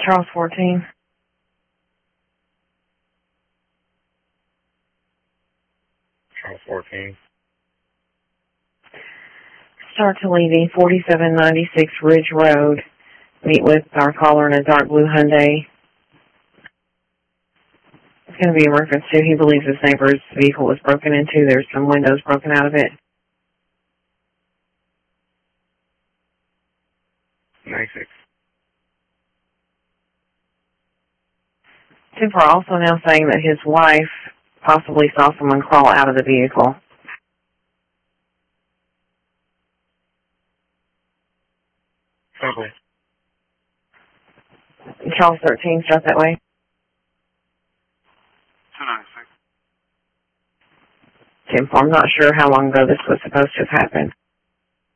Charles 14. Charles 14. Start to Levy, 4796 Ridge Road. Meet with our caller in a dark blue Hyundai. It's going to be in reference to he believes his neighbor's vehicle was broken into. There's some windows broken out of it. 96. Tim are also now saying that his wife possibly saw someone crawl out of the vehicle. Simply. Charles 13 start that way. 296. Tim, I'm not sure how long ago this was supposed to have happened.